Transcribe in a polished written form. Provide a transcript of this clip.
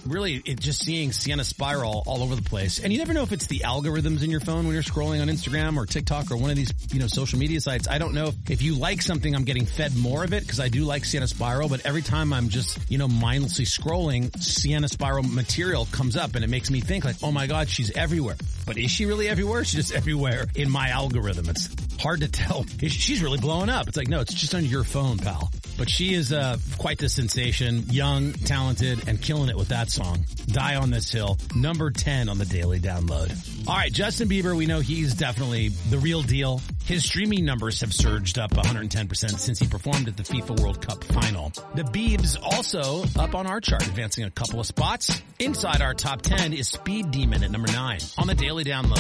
really just seeing Sienna Spiral all over the place. And you never know if it's the algorithms in your phone when you're scrolling on Instagram or TikTok or one of these, social media sites. I don't know if you like something, I'm getting fed more of it because I do like Sienna Spiral, but every time I'm just, mindlessly scrolling, Sienna Spiral material comes up and it makes me think like, oh my God, she's everywhere. But is she really everywhere? She's just everywhere in my algorithm. It's hard to tell. She's really blowing up. It's like, no, it's just on your phone, pal. But she is quite the sensation, young, talented, and killing it with that song. Die on This Hill, number 10 on the Daily Download. All right, Justin Bieber, we know he's definitely the real deal. His streaming numbers have surged up 110% since he performed at the FIFA World Cup final. The Biebs also up on our chart, advancing a couple of spots. Inside our top 10 is Speed Demon at number 9 on the Daily Download.